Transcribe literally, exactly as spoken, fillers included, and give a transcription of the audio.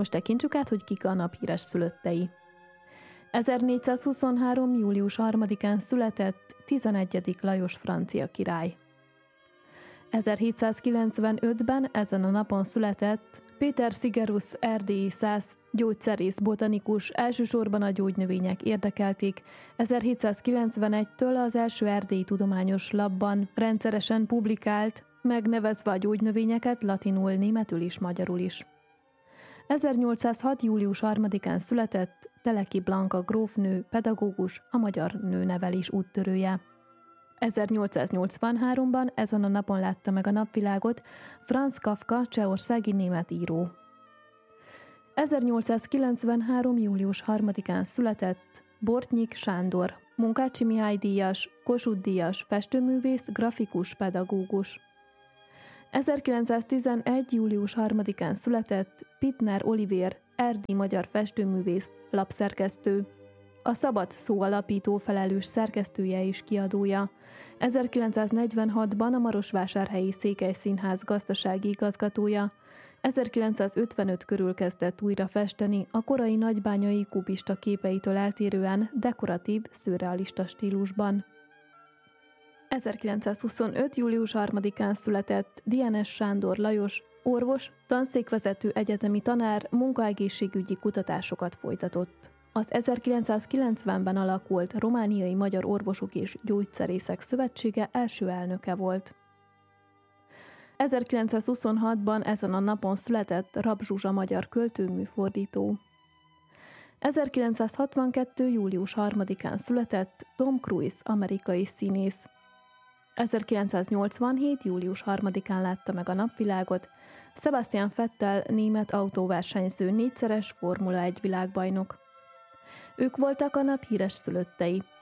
Most tekintsük át, hogy kik a nap híres szülöttei. ezernégyszázhuszonhárom. július harmadikán született tizenegyedik Lajos francia király. ezerhétszázkilencvenötben ezen a napon született Péter Sigerus erdélyi szász, gyógyszerész, botanikus, elsősorban a gyógynövények érdekelték. ezerhétszázkilencvenegytől az első erdélyi tudományos lapban rendszeresen publikált, megnevezve a gyógynövényeket latinul, németül is, magyarul is. ezernyolcszázhat. július harmadikán született Teleki Blanka grófnő, pedagógus, a magyar nőnevelés úttörője. ezernyolcszáznyolcvanháromban ezen a napon látta meg a napvilágot Franz Kafka, csehországi német író. ezernyolcszázkilencvenhárom. július harmadikán született Bortnyik Sándor, Munkácsi Mihály díjas, Kossuth díjas festőművész, grafikus, pedagógus. ezerkilencszáztizenegy. július harmadikán született Pittner Olivér, erdélyi magyar festőművész, lapszerkesztő. A Szabad Szó alapító felelős szerkesztője és kiadója. ezerkilencszáznegyvenhatban a Marosvásárhelyi Székely Színház gazdasági igazgatója. ezerkilencszázötvenöt körül kezdett újra festeni, a korai nagybányai kubista képeitől eltérően dekoratív, szürrealista stílusban. ezerkilencszázhuszonöt. július harmadikán született Dienes Sándor Lajos, orvos, tanszékvezető, egyetemi tanár, munkaegészségügyi kutatásokat folytatott. Az ezerkilencszázkilencvenben alakult Romániai Magyar Orvosok és Gyógyszerészek Szövetsége első elnöke volt. ezerkilencszázhuszonhatban ezen a napon született Rabb Zsuzsa magyar költő-műfordító. ezerkilencszázhatvankettő. július harmadikán született Tom Cruise amerikai színész. ezerkilencszáznyolcvanhét. július harmadikán látta meg a napvilágot Sebastian Vettel német autóversenyző, négyszeres Formula egy világbajnok. Ők voltak a nap híres szülöttei.